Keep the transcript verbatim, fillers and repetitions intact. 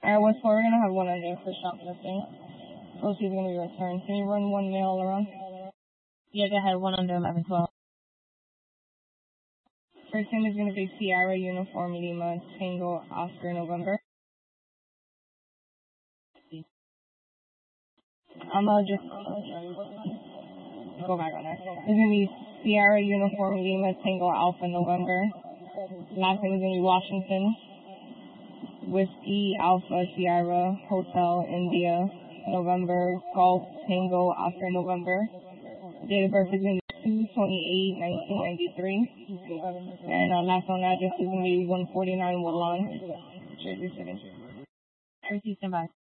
Alright, what's for? We're gonna have one under for shoplifting. Proceeds are gonna be returned. Can you run one mail around? Yeah, go ahead. One under eleven twelve. First name is gonna be Sierra Uniform Lima Tango Oscar November. I'm gonna just go back on that. It's gonna be Sierra Uniform Lima Tango Alpha November. Last name is gonna be Washington. Whiskey Alpha Sierra Hotel India November Golf Tango Oscar November. Date of birth is gonna be two twenty-eight nineteen ninety-three. And uh, last known address is gonna be one forty-nine Woodlawn, Jersey City. Everything's stand by.